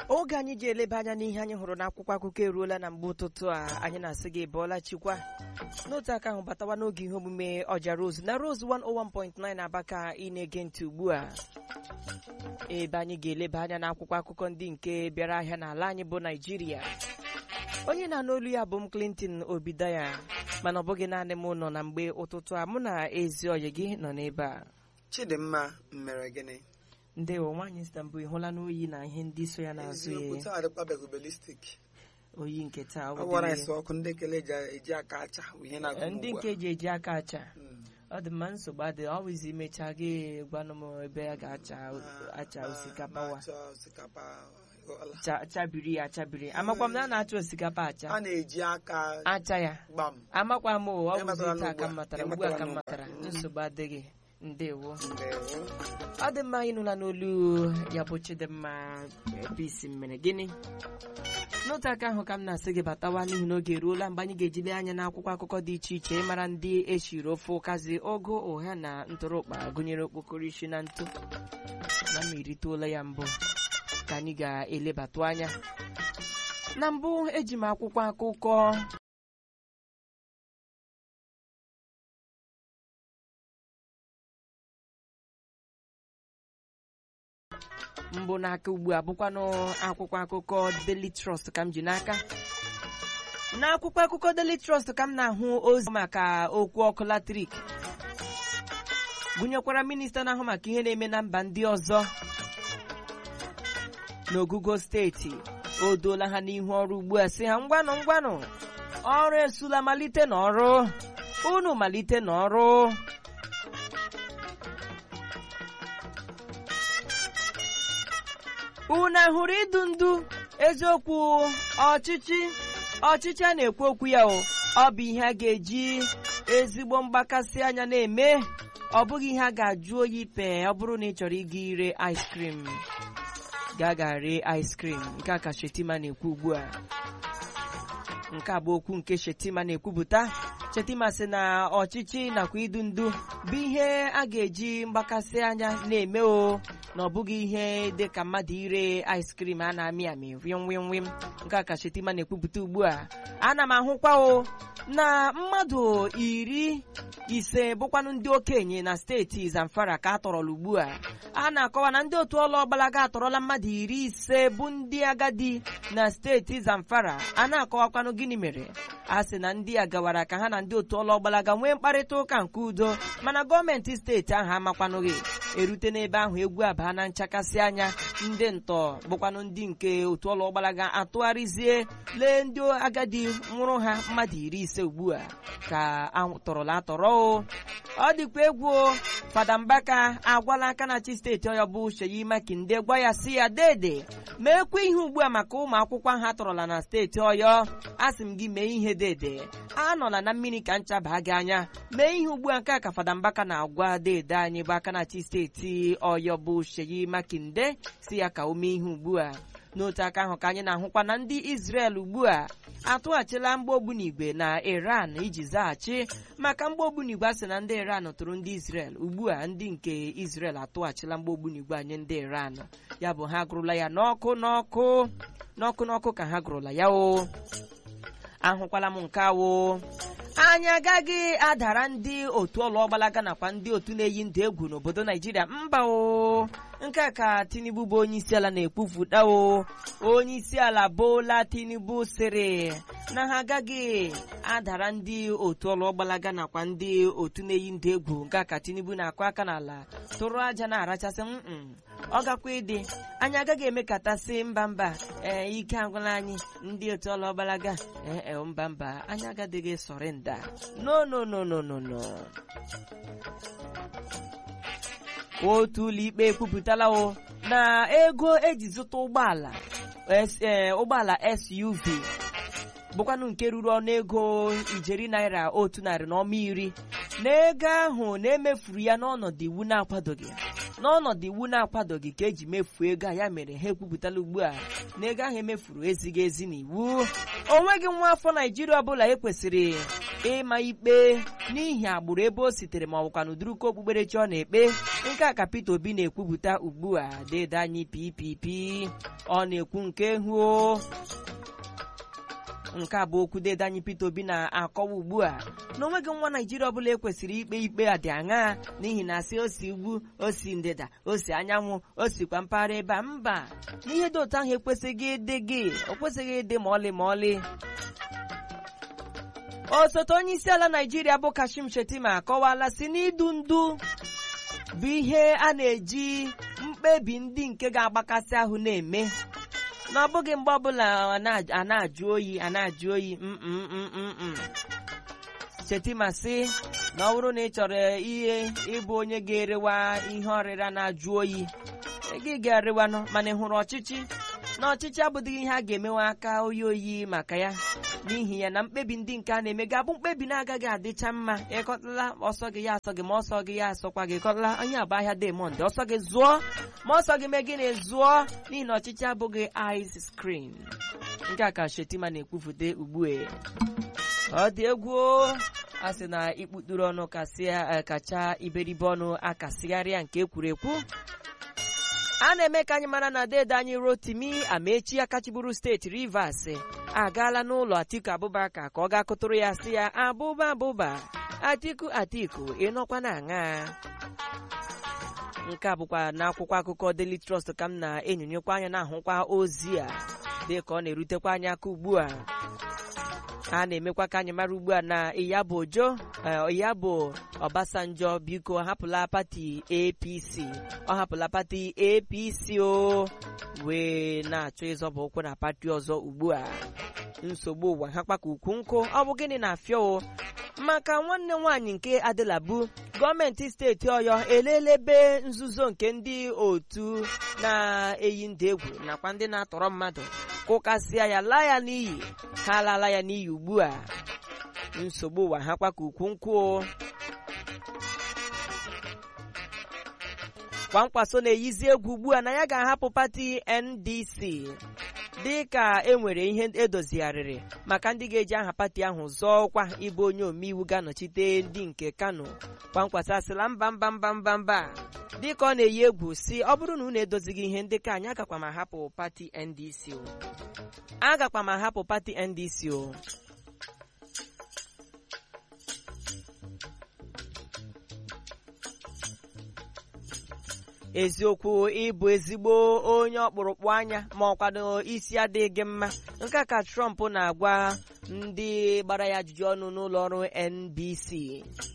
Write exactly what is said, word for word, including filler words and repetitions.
oge anyị ji eleba anya n'ihe anyị hụrụ n'akwụkwọ akụkọ eruola na mgbe ụtụtụ a anyị na-asị gị bọọla chikwa n'otu aka ahụ batawa n'oge ihe omume ọja Rose na Rose one oh one point nine Abaka ị na-ege ntị ugbu a ebe anyị ga-eleba anya n'akwụkwọ akụkọ ndị nke bịara ahịa n'ala anyị bụ Naịjirịa. Onye na-anụ olu ya bụ m Clinton Obidaya, mana ọ bụghị naanị m nọ na mgbe ụtụtụ a, mụ na ezi oyi gị nọ n'ebe a. Chidimma mere gịnị? Ndewo nwaanyị Istanbul, ịhụla n'oyi na ihe ndị so ya n'azụ ya. Oyi nke taa ndị nke eji eji aka acha ọ dị mma, nsogbu adị ọwụzi imecha gị gwanụ m ebe ya ga-acha acha osikapa wa chabiri ya chabiri. Amakwa m na a na-acha osikapa acha a na-eji aka acha ya amakwa m ọ bụzi aka matara ugbu aka matara, nsogbu adịghị. Ndewo ọ dị mma ịnụla n'olu ya bụ Chidimma bisi mere gịnị. N'otu aka ahụ ka m na-asị gị batawa n'ihi na oge eruola mgbe anyị ga-ejide anya n'akwụkwọ akụkọ dị iche iche ịmara ndị eshiri ofe ụkazi, ogo, ụha na ntụrụkpa gụnyere okpokoro isi na ntụ na ma irituola ya mbụ ka anyị ga-elebatụ anya. Na mbụ eji m akwụkwọ akụkọ mbụ n'aka ugbu a bụkwanụ akwụkwọ akụkọ Daily Trust ka m ji n'aka. N'akwụkwọ akụkọ Daily Trust ka m na-ahụ ozi maka okwu ọkụ latrik, gụnyekwara minista na-ahụ maka ihe na-eme na mba ndị ọzọ n'ogugo steeti. O doola ha n'ihu ọrụ ugbu a sị ha ngwanụ ngwanụ ọrụ esula, malite n'ọrụ unu malite n'ọrụ. Unu hụrụ idu ndu eziokwu ọchịchị ọchịchị a na-ekwu okwu ya o, ọ bụ ihe a ga-eji ezigbo mgbakasị anya na-eme, ọ bụghị ihe a ga-ajụ oyi pee. Ọ bụrụ na ị chọrọ ịga ire ice cream ga-aga ree ice cream. Nke a ka Shetima na-ekwu ugbu a. Nke a bụ okwu nke Shetima na-ekwupụta. Shetima sị na ọchịchị nakwa idu ndu bụ ihe a ga-eji mgbakasị anya na-eme o, na ọ bụghị ihe dị ka mmadụ ire ice cream a na-amị amị wim wim wim. Nke a ka Shetima na-ekwupụta ugbu a. Ana m ahụkwa o na mmadụ iri ise bụkwanụ ndị okenye na steeti Zamfara ka a tọrọla ugbu a. A na-akọwa na ndị otu ọlụ ọgbalaga atọrọla mmadụ iri ise bụ ndị agadi na steeti Zamfara. A na-akọwakwanụ gịnị mere. A sị na ndị a gawara ka ha na ndị otu ọlụ ọgbalaga nwee mkparịta ụka nke udo, mana gọọmenti steeti ahụ amakwanụghị. Erute n'ebe ahụ egwu abaa na nchakasị anya, ndị ntọ bụkwanụ ndị nke otu ọlụ ọgbalaga atụgharịzie lee ndị agadi nwụrụ ha mmadụ iri ise ugbu a ka atọrọla atọrọ o. Ọ dịkwa egwu. Fada Mbaka agwala aka na-achị steeti Ọyọ bụ Seyi Makinde gwa ya si ya dede meekwa ihe ugbu a maka ụmụ akwụkwọ ahụ atọrọla na steeti Ọyọ. Asị m gị mee ihe dede, anọla na mmiri ka ncha baa gị anya, mee ihe ugbu a. Nke a ka Fada Mbaka na-agwa dede anyị bụ aka na-achị steeti Ọyọ bụ Seyi Makinde si ya ka o mee ihe ugbu a. N'otu aka ahụ ka anyị na-ahụkwa na ndị Israel ugbu a atụghachila mgba ogbunigwe na Iran iji zaghachi maka mgba ogbunigwe. A sị na ndị Iran tụrụ ndị Israel. Ugbu a ndị nke Israel atụghachila mgba ogbunigwe anyị ndị Iran, ya bụ ha gụrụla ya n'ọkụ n'ọkụ n'ọkụ n'ọkụ ka ha gụrụla ya o. Ahụkwala m nke awo. Anyị agaghị adara ndị otu ọlụ ọgbalaga nakwa ndị otu na-eyi ndụ egwu n'obodo Naijiria mba o. Nke a ka Tinubu bụ onye isi ala na-ekwupụta o. Onye isi ala Bola Tinubu sịrị na ha agaghị adara ndị otu ọlụ ọgbalaga nakwa ndị otu na-eyi ndụ egwu. Nke a ka Tinubu na-akụ aka n'ala tụrụ aja na-arachasị m ọ gakwa ịdị. Anyị agaghị emekatasị mba mba ee ike agwụla anyị ndị otu ọlụ ọgbalaga ee mba mba anyị agadịghị sọrịnda. No no no no no no. Otu ụlọikpe ekwupụtala o na ego eji zụta ụgbọala ụgbọala S U V bụkwanụ nke ruru ọnụego ijeri naira otu narị na ọma iri, na ego ahụ na-emefuru ya n'ọnọdụ iwu na-akwadoghị n'ọnọdụ iwu na-akwadoghị ka eji mefuo ego a. Ya mere ha ekwupụtala ugbu a na ego ahụ emefuru ezighị ezi n'iwu. O nweghị nwa afọ Naijiria ọbụla ekwesịrị ịma ikpe n'ihi agbụrụ ebe o sitere ma ọ bụkwa n'ụdịrịka okpukperechi ọ na-ekpe. Nke a ka Peter Obi na-ekwupụta ugbu a. Dede anyị P P P ọ na-ekwu nke hụ nke a bụ okwu dede anyị Peter Obi na-akọwa ugbu a na onweghị nwa Naijiria ọbụla ekwesịrị ikpe ikpe a dị aṅaa n'ihi na si osi ugwu, osi ndịda, osi anyanwụ, osikwa mpaghara ebe a. Mba, n'ihe dị otu ahụ ekwesịghị ịdị gị, o kwesịghị ịdị ma ọlị ma ọlị. Osote onye isi ala Naijiria bụ Kashim Shettima akọwala si n'idu ndu bụ ihe a na-eji mkpebi ndị nke ga-agbakasị ahụ na-eme, na ọ bụghị mgbe ọbụla a na-ajụ oyi a na-ajụ oyi. Shettima sị na ọ bụrụ na ị chọrọ ihe ịbụ onye ga-erewa ihe ọrịra na-ajụ oyi, gị ga-erewanụ, mana ị hụrụ ọchịchị na ọchịchị abụdịghị ihe a ga-emewe aka oyi oyi maka ya, n'ihi ya na mkpebi ndị nke a na-eme ga-abụ mkpebi na-agaghị adịcha mma. Ịkọtala ọsọ gị ya asọ gị, ma ọsọ gị ya asọkwa gị. Ịkọtala onye abụ ahịa Diamond, ọsọ gị zụọ, ma ọsọ gị mee gịnị zụọ, n'ihi na ọchịchị abụghị ice cream. Nke a ka Shettima na-ekwufute ugbu a. Ọ dị egwu, a sị na ikputuru ọnụ kacha iberibe ọnụ akasịgharịa nke ekwuru ekwu. A na-eme ka anyị mara na dede anyị Rotimi Amechi akachiburu steeti Rivers agaala n'ụlọ Atiku Abubakar ka ọ ga-akụtụrụ ya sị ya abụba abụba Atiku Atiku ịnọkwa na aṅa. Nke a bụkwa n'akwụkwọ akụkọ Daily Trust ka m na-enyonyekwa anya na-ahụkwa ozi a dị ka ọ na-erutekwa anya aka ugbu a. A na-emekwa ka anyị mara ugbu a na Iyabo Ojo Iyabo Obasanjo biko hapụla pati A P C, ọ hapụla pati A P C o wee na-achọ ịzọba ụkwụ na pati ọzọ ugbu a. Nsogbu ụwa ha kpaka ukwu nkụ, ọ bụ gịnị na-afịa o maka nwanne nwaanyị nke Adelabu. Gọọmenti steeti Ọyọ elelebe nzuzo nke ndị otu na-eyi ndị egwu nakwa ndị na-atọrọ mmadụ, kụkasịa ya laa ya n'iyi. Ha alala ya n'iyi ugbu a. Nsogbu ụwa ha kpaka ukwu nkụ. Kwankwaso na-eyizi egwu ugbu a na ya ga-ahapụ pati N D C dị ka e nwere ihe edozigharịrị maka ndị ga-eji aha pati ahụ zọọ ọkwa ịbụ onye omeiwu ga-anọchite ndị nke Kano. Kwankwaso asịla mba mba mba mba mba dị ka ọ na-eyi egwu si ọ bụrụ na unu edozighị ihe ndị ka anyị agakwa m ahapụ pati N D C o agakwa m ahapụ pati N D C o. Eziokwu, ịbụ ezigbo onye ọkpụrụkpụ anya ma ọ kwado isi adịghị mma. Nke a ka Trump na-agwa ndị gbara ya ajụjụ ọnụ n'ụlọ ọrụ N B C.